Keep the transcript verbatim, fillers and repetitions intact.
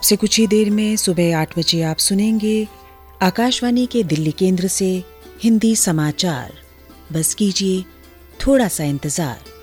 से कुछ ही देर में सुबह आठ बजे आप सुनेंगे आकाशवाणी के दिल्ली केंद्र से हिंदी समाचार। बस कीजिए थोड़ा सा इंतजार।